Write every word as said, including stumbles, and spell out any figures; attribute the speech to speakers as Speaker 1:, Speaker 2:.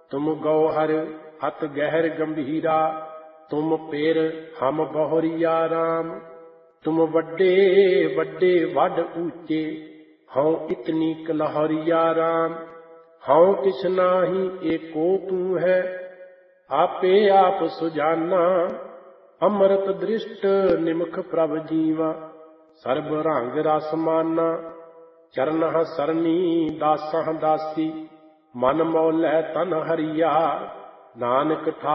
Speaker 1: तुम गौहर अत गहर गंभीरा, तुम पेर हम बहुरिया राम। तुम वड्डे वड्डे वड ऊंचे, हऊँ इतनी कलहरिया राम। हऊँ किस नाही एको तू है, आपे आप सुजाना। अमृत दृष्ट निमख प्रभ जीवा, सर्ब रंग रस माना। चरणह सरनी दासह दासी, मन मौलै तन हरिया। नानक ठा